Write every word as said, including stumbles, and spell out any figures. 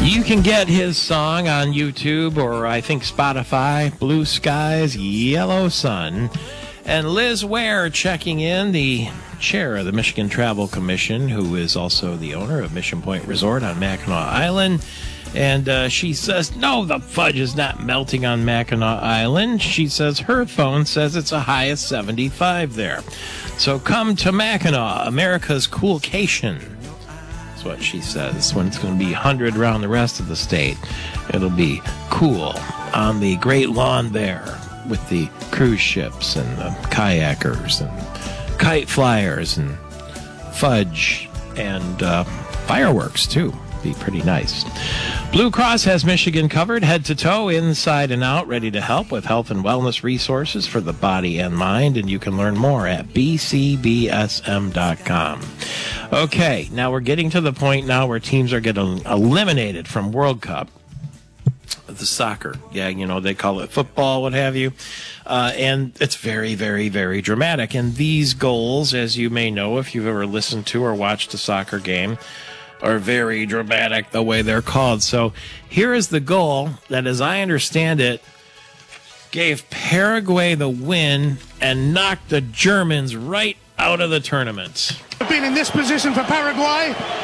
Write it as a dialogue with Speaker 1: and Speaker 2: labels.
Speaker 1: You can get his song on YouTube or I think Spotify, Blue Skies, Yellow Sun. And Liz Ware checking in, the chair of the Michigan Travel Commission, who is also the owner of Mission Point Resort on Mackinac Island. And uh, she says, no, the fudge is not melting on Mackinac Island. She says her phone says it's a high of seventy-five there. So come to Mackinac, America's coolcation. That's what she says. When it's going to be one hundred around the rest of the state, it'll be cool on the Great Lawn there with the cruise ships and the kayakers and kite flyers and fudge and uh, fireworks, too. Be pretty nice. Blue Cross has Michigan covered head to toe, inside and out, ready to help with health and wellness resources for the body and mind, and you can learn more at b c b s m dot com. Okay, now we're getting to the point now where teams are getting eliminated from World Cup. The soccer, yeah, you know, they call it football, what have you. Uh, and it's very, very, very dramatic. And these goals, as you may know if you've ever listened to or watched a soccer game, are very dramatic the way they're called. So here is the goal that, as I understand it, gave Paraguay the win and knocked the Germans right out of the tournament.
Speaker 2: Been in this position for Paraguay.